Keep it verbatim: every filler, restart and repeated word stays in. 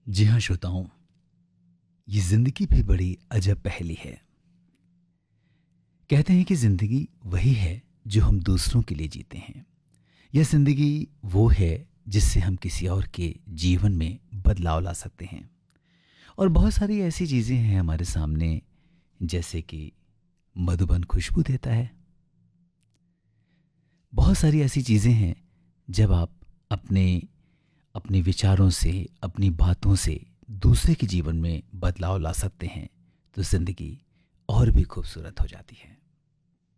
जी हाँ श्रोताओं, ये ज़िंदगी भी बड़ी अजब पहेली है। कहते हैं कि ज़िंदगी वही है जो हम दूसरों के लिए जीते हैं। यह ज़िंदगी वो है जिससे हम किसी और के जीवन में बदलाव ला सकते हैं। और बहुत सारी ऐसी चीज़ें हैं हमारे सामने, जैसे कि मधुबन खुशबू देता है। बहुत सारी ऐसी चीज़ें हैं, जब आप अपने अपने विचारों से, अपनी बातों से दूसरे के जीवन में बदलाव ला सकते हैं, तो ज़िंदगी और भी खूबसूरत हो जाती है।